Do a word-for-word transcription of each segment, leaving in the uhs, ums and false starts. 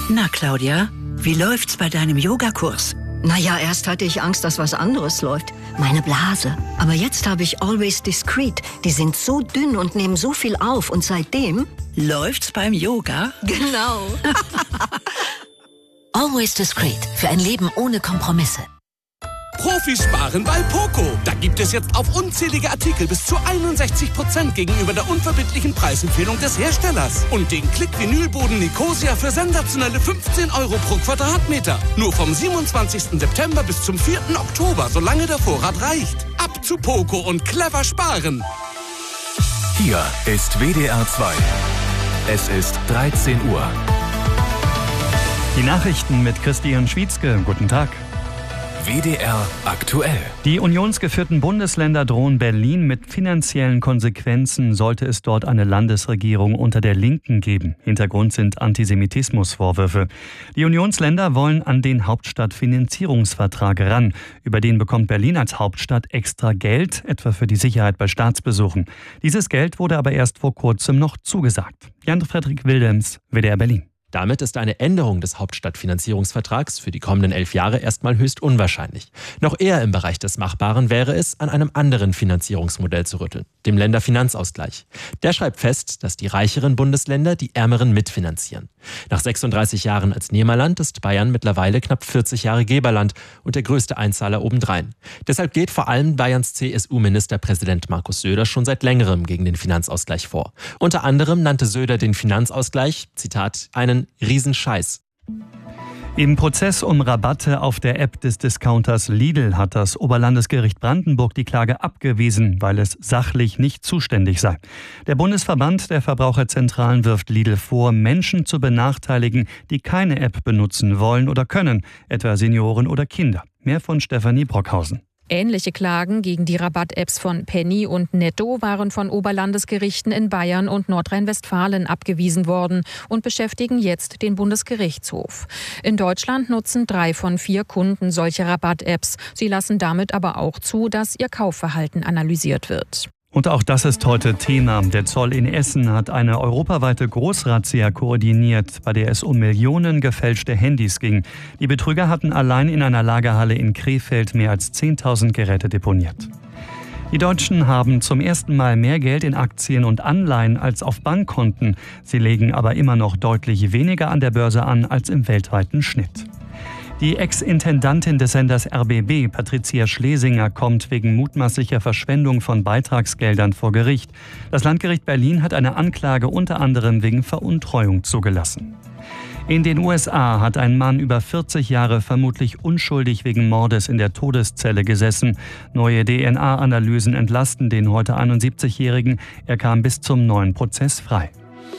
Na, Claudia, wie läuft's bei deinem Yogakurs? Naja, erst hatte ich Angst, dass was anderes läuft. Meine Blase. Aber jetzt habe ich Always Discreet. Die sind so dünn und nehmen so viel auf. Und seitdem... Läuft's beim Yoga? Genau. Always Discreet. Für ein Leben ohne Kompromisse. Profis sparen bei Poco. Da gibt es jetzt auf unzählige Artikel bis zu einundsechzig Prozent gegenüber der unverbindlichen Preisempfehlung des Herstellers. Und den Klick-Vinylboden Nicosia für sensationelle fünfzehn Euro pro Quadratmeter. Nur vom siebenundzwanzigsten September bis zum vierten Oktober, solange der Vorrat reicht. Ab zu Poco und clever sparen. Hier ist W D R zwei. Es ist dreizehn Uhr. Die Nachrichten mit Christian Schwietzke. Guten Tag. W D R aktuell. Die unionsgeführten Bundesländer drohen Berlin mit finanziellen Konsequenzen, sollte es dort eine Landesregierung unter der Linken geben. Hintergrund sind Antisemitismusvorwürfe. Die Unionsländer wollen an den Hauptstadtfinanzierungsvertrag ran. Über den bekommt Berlin als Hauptstadt extra Geld, etwa für die Sicherheit bei Staatsbesuchen. Dieses Geld wurde aber erst vor kurzem noch zugesagt. Jan-Frederik Wilhelms, W D R Berlin. Damit ist eine Änderung des Hauptstadtfinanzierungsvertrags für die kommenden elf Jahre erstmal höchst unwahrscheinlich. Noch eher im Bereich des Machbaren wäre es, an einem anderen Finanzierungsmodell zu rütteln, dem Länderfinanzausgleich. Der schreibt fest, dass die reicheren Bundesländer die ärmeren mitfinanzieren. Nach sechsunddreißig Jahren als Nehmerland ist Bayern mittlerweile knapp vierzig Jahre Geberland und der größte Einzahler obendrein. Deshalb geht vor allem Bayerns C S U-Ministerpräsident Markus Söder schon seit längerem gegen den Finanzausgleich vor. Unter anderem nannte Söder den Finanzausgleich, Zitat, einen Riesenscheiß. Im Prozess um Rabatte auf der App des Discounters Lidl hat das Oberlandesgericht Brandenburg die Klage abgewiesen, weil es sachlich nicht zuständig sei. Der Bundesverband der Verbraucherzentralen wirft Lidl vor, Menschen zu benachteiligen, die keine App benutzen wollen oder können, etwa Senioren oder Kinder. Mehr von Stefanie Brockhausen. Ähnliche Klagen gegen die Rabatt-Apps von Penny und Netto waren von Oberlandesgerichten in Bayern und Nordrhein-Westfalen abgewiesen worden und beschäftigen jetzt den Bundesgerichtshof. In Deutschland nutzen drei von vier Kunden solche Rabatt-Apps. Sie lassen damit aber auch zu, dass ihr Kaufverhalten analysiert wird. Und auch das ist heute Thema. Der Zoll in Essen hat eine europaweite Großrazzia koordiniert, bei der es um Millionen gefälschte Handys ging. Die Betrüger hatten allein in einer Lagerhalle in Krefeld mehr als zehntausend Geräte deponiert. Die Deutschen haben zum ersten Mal mehr Geld in Aktien und Anleihen als auf Bankkonten. Sie legen aber immer noch deutlich weniger an der Börse an als im weltweiten Schnitt. Die Ex-Intendantin des Senders R B B, Patricia Schlesinger, kommt wegen mutmaßlicher Verschwendung von Beitragsgeldern vor Gericht. Das Landgericht Berlin hat eine Anklage unter anderem wegen Veruntreuung zugelassen. In den U S A hat ein Mann über vierzig Jahre vermutlich unschuldig wegen Mordes in der Todeszelle gesessen. Neue D N A-Analysen entlasten den heute einundsiebzigjährigen. Er kam bis zum neuen Prozess frei.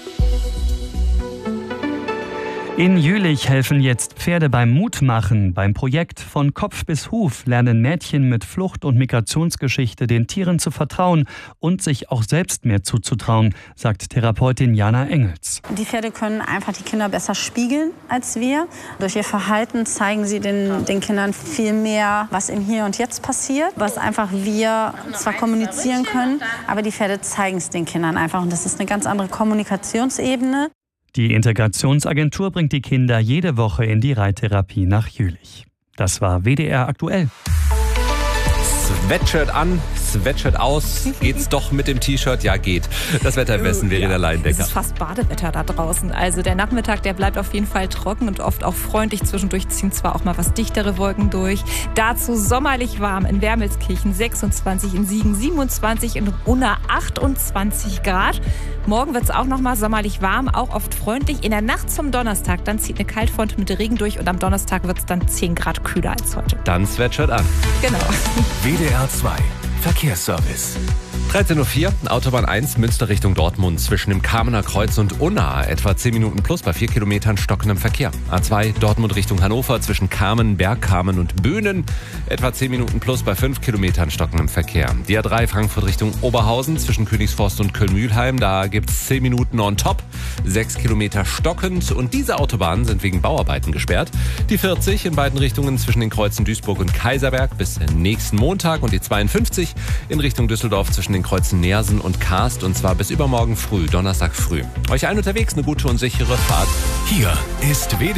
In Jülich helfen jetzt Pferde beim Mutmachen. Beim Projekt Von Kopf bis Huf lernen Mädchen mit Flucht- und Migrationsgeschichte den Tieren zu vertrauen und sich auch selbst mehr zuzutrauen, sagt Therapeutin Jana Engels. Die Pferde können einfach die Kinder besser spiegeln als wir. Durch ihr Verhalten zeigen sie den, den Kindern viel mehr, was im Hier und Jetzt passiert, was einfach wir zwar kommunizieren können, aber die Pferde zeigen es den Kindern einfach. Und das ist eine ganz andere Kommunikationsebene. Die Integrationsagentur bringt die Kinder jede Woche in die Reittherapie nach Jülich. Das war W D R aktuell. Sweatshirt an, Sweatshirt aus. Geht's doch mit dem T-Shirt? Ja, geht. Das Wetter im Westen, Verena Leindecker. Es ist fast Badewetter da draußen. Also der Nachmittag, der bleibt auf jeden Fall trocken und oft auch freundlich. Zwischendurch ziehen zwar auch mal was dichtere Wolken durch. Dazu sommerlich warm in Wermelskirchen sechsundzwanzig, in Siegen siebenundzwanzig, in Unna achtundzwanzig Grad. Morgen wird es auch noch mal sommerlich warm, auch oft freundlich. In der Nacht zum Donnerstag, dann zieht eine Kaltfront mit Regen durch und am Donnerstag wird es dann zehn Grad kühler als heute. Dann Sweatshirt an. Genau. W D R zwei Verkehrsservice. dreizehn Uhr vier, Autobahn eins, Münster Richtung Dortmund, zwischen dem Kamener Kreuz und Unna, etwa zehn Minuten plus bei vier Kilometern stockendem Verkehr. A zwei, Dortmund Richtung Hannover, zwischen Kamen, Bergkamen und Böhnen, etwa zehn Minuten plus bei fünf Kilometern stockendem Verkehr. Die A drei, Frankfurt Richtung Oberhausen, zwischen Königsforst und Köln-Mühlheim, da gibt's zehn Minuten on top, sechs Kilometer stockend und diese Autobahnen sind wegen Bauarbeiten gesperrt. Die vierzig in beiden Richtungen zwischen den Kreuzen Duisburg und Kaiserberg bis nächsten Montag und die zweiundfünfzig in Richtung Düsseldorf zwischen den Kreuzen Neersen und Karst und zwar bis übermorgen früh, Donnerstag früh. Euch allen unterwegs eine gute und sichere Fahrt. Hier ist W D R